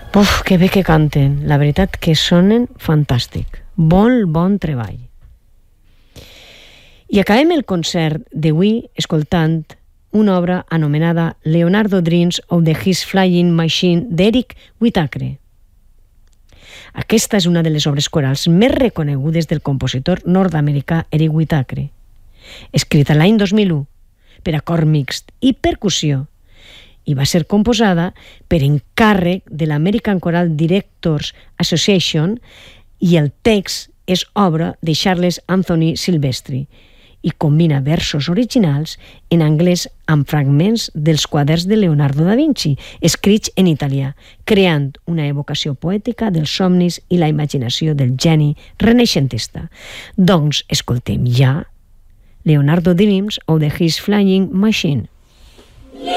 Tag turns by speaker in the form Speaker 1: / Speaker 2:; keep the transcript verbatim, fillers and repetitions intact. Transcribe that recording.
Speaker 1: Uf, que bé que canten. La veritat que sonen fantàstic. Bon, bon treball. I acabem el concert d'avui escoltant una obra anomenada Leonardo Dreams of the His Flying Machine d'Eric Whitacre. Aquesta és una de les obres corals més reconegudes del compositor nord-americà Eric Whitacre, escrita l'any dos mil u per a cor mixt i percussió, i va ser composada per encàrrec de l'American Choral Directors Association, i el text és obra de Charles Anthony Silvestri i combina versos originals en anglès amb fragments dels quaderns de Leonardo da Vinci, escrits en italià, creant una evocació poètica dels somnis i la imaginació del geni renaixentista. Doncs escoltem ja Leonardo Dreams of the His Flying Machine.